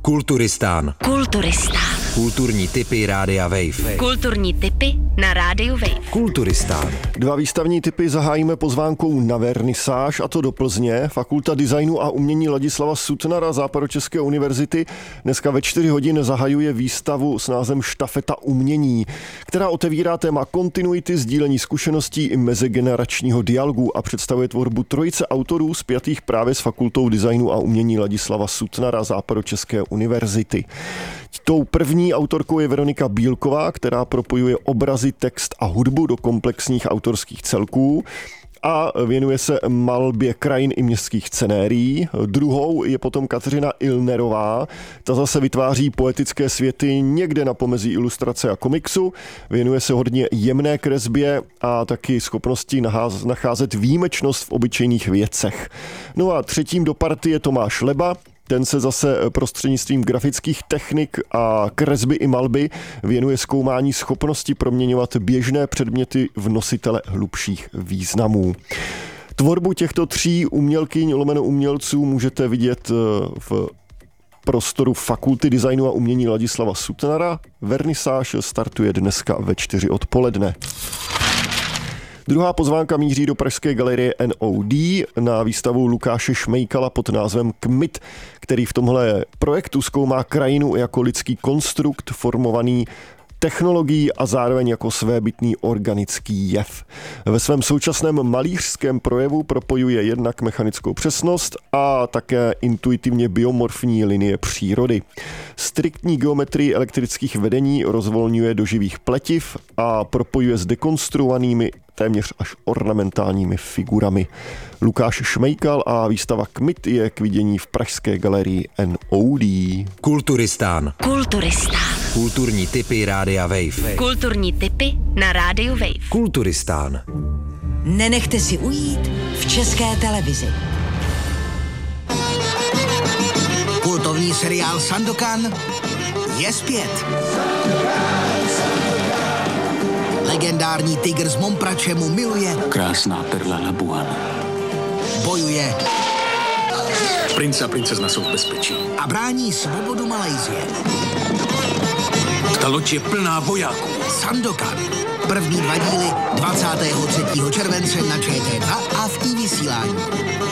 Kulturistán. Kulturistán. Kulturní tipy Rádia Wave. Kulturní tipy na Rádiu Wave. Kulturistán. 2 výstavní tipy zahájíme pozvánkou na vernisáž, a to do Plzně. Fakulta designu a umění Ladislava Sutnara Západočeské univerzity dneska ve 4 hodin zahajuje výstavu s názvem Štafeta umění, která otevírá téma kontinuity, sdílení zkušeností i mezigeneračního dialogu a představuje tvorbu trojice autorů spjatých právě s Fakultou designu a umění Ladislava Sutnara Západočeské univerzity. Tou první autorkou je Veronika Bílková, která propojuje obrazy, text a hudbu do komplexních autorských celků a věnuje se malbě krajin i městských scenérií. Druhou je potom Kateřina Ilnerová. Ta zase vytváří poetické světy někde na pomezí ilustrace a komiksu. Věnuje se hodně jemné kresbě a taky schopnosti nacházet výjimečnost v obyčejných věcech. No a třetím do party je Tomáš Leba. Ten se zase prostřednictvím grafických technik a kresby i malby věnuje zkoumání schopnosti proměňovat běžné předměty v nositele hlubších významů. Tvorbu těchto 3 umělkyň/umělců můžete vidět v prostoru Fakulty designu a umění Ladislava Sutnara. Vernisáž startuje dneska ve 4 odpoledne. Druhá pozvánka míří do pražské galerie NOD na výstavu Lukáše Šmejkala pod názvem KMIT, který v tomhle projektu zkoumá krajinu jako lidský konstrukt formovaný technologií a zároveň jako svébytný organický jev. Ve svém současném malířském projevu propojuje jednak mechanickou přesnost a také intuitivně biomorfní linie přírody. Striktní geometrii elektrických vedení rozvolňuje do živých pletiv a propojuje s dekonstruovanými téměř až ornamentálními figurami. Lukáš Šmejkal a výstava KMIT je k vidění v pražské galerii NOD. Kulturistán. Kulturistán. Kulturní tipy Rádia Wave. Kulturní tipy na Rádiu Wave. Kulturistán. Nenechte si ujít v České televizi. Kultovní seriál Sandokan je zpět. Legendární tygr z Momprače mu miluje. Krásná perla Labuana. Bojuje. Princ a princezna jsou v bezpečí. A brání svobodu Malajsie. Ta loď je plná vojáků. Sandokan. První 2 díly 23. července na ČT2 a v iVysílání.